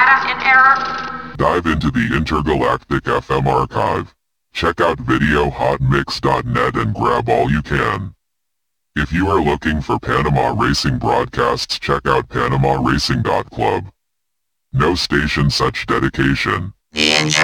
data in error? Dive into the Intergalactic FM archive. Check out videohotmix.net and grab all you can. If you are looking for Panama Racing broadcasts, check out PanamaRacing.club. No station such dedication. The